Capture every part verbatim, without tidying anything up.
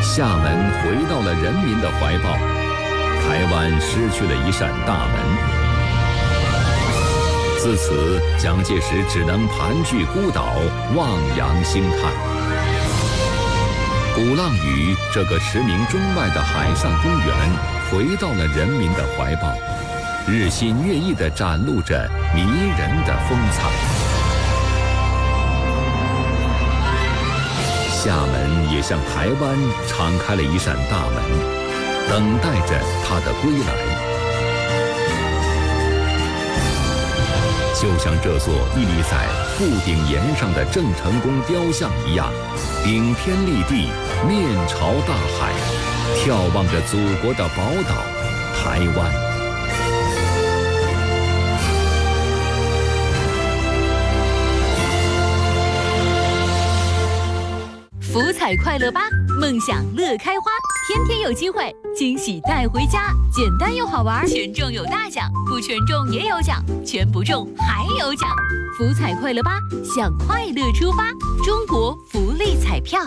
厦门回到了人民的怀抱，台湾失去了一扇大门。自此，蒋介石只能盘踞孤岛，望洋兴叹。鼓浪屿这个驰名中外的海上公园，回到了人民的怀抱，日新月异地展露着迷人的风采。厦门也向台湾敞开了一扇大门，等待着它的归来。就像这座屹立在富鼎岩上的郑成功雕像一样，顶天立地，面朝大海，眺望着祖国的宝岛台湾。 福彩快乐吧，梦想乐开花，天天有机会，惊喜带回家，简单又好玩，全中有大奖，不全中也有奖，全不中还有奖。福彩快乐吧，向快乐出发，中国福利彩票。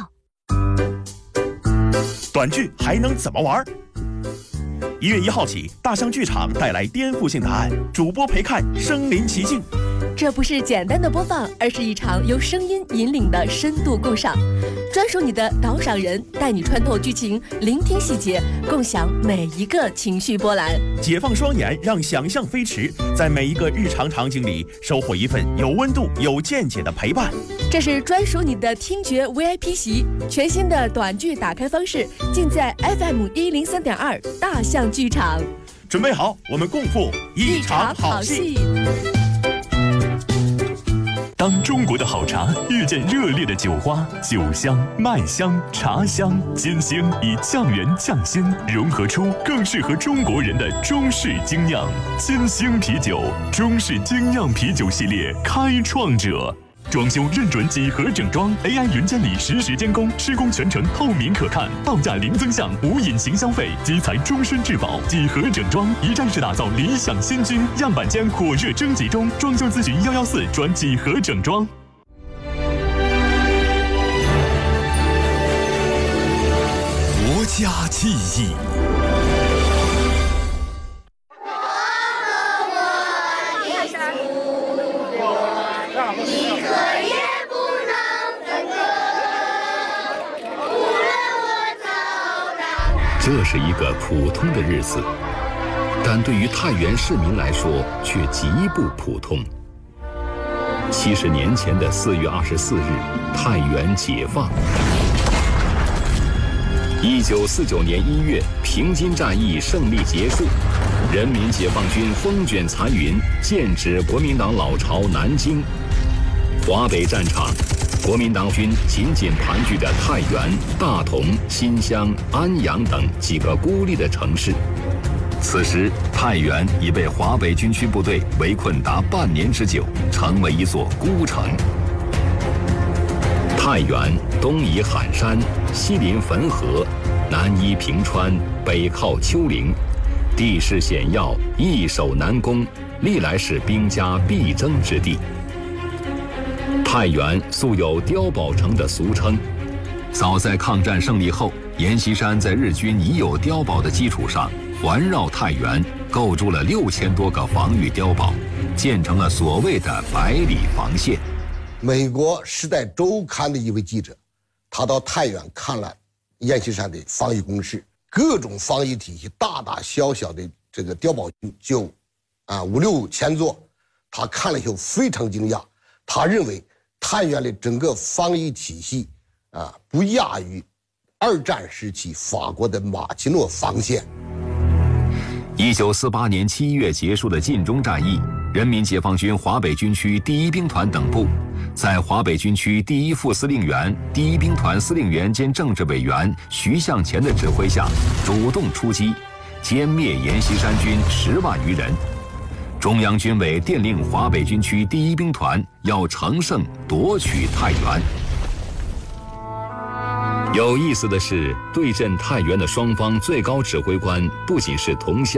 短剧还能怎么玩？一月一号起，大象剧场带来颠覆性答案，主播陪看身临其境。 这不是简单的播放，而是一场由声音引领的深度共赏。专属你的导赏人，带你穿透剧情，聆听细节，共享每一个情绪波澜。 解放双眼，让想象飞驰，在每一个日常场景里收获一份有温度、有见解的陪伴。 这是专属你的听觉 V I P 席，全新的短剧打开方式，尽在 F M 一零三点二大象剧场。 准备好，我们共赴一场好戏。当中国的好茶遇见热烈的酒花，酒香、麦香、茶香、金星以酱园酱鲜融合出更适合中国人的中式精酿。金星啤酒，中式精酿啤酒系列开创者。装修认准几何整装 ，A I 云监理实时监工，施工全程透明可看，报价零增项，无隐形消费，基材终身质保。几何整装一站式打造理想新居，样板间火热征集中，装修咨询幺幺四转几何整装。 国家记忆。 这是一个普通的日子，但对于太原市民来说却极不普通。七十年前的四月二十四日，太原解放。一九四九年一月，平津战役胜利结束，人民解放军风卷残云，剑指国民党老巢南京。华北战场，国民党军紧紧盘踞着太原、大同、新乡、安阳等几个孤立的城市。此时，太原已被华北军区部队围困达半年之久，成为一座孤城。太原东倚罕山，西临汾河，南依平川，北靠丘陵，地势险要，易守难攻，历来是兵家必争之地。太原素有碉堡城的俗称，早在抗战胜利后，阎锡山在日军已有碉堡的基础上，环绕太原构筑了六千多个防御碉堡，建成了所谓的百里防线。 美国《时代周刊》的一位记者，他到太原看了阎锡山的防御工事，各种防御体系，大大小小的这个碉堡群就啊五六千座，他看了以后非常惊讶，他认为太原的整个防御体系啊，不亚于二战时期法国的马奇诺防线。 一九四八年七月结束的晋中战役，人民解放军华北军区第一兵团等部，在华北军区第一副司令员、第一兵团司令员兼政治委员徐向前的指挥下，主动出击，歼灭阎锡山军十万余人。中央军委电令华北军区第一兵团要乘胜夺取太原。有意思的是，对阵太原的双方最高指挥官不仅是同乡